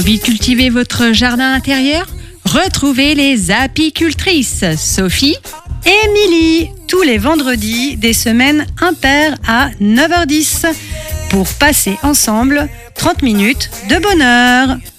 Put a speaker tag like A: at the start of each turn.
A: Envie de cultiver votre jardin intérieur? Retrouvez les apicultrices Sophie
B: et Émilie, tous les vendredis, des semaines impaires à 9h10, pour passer ensemble 30 minutes de bonheur.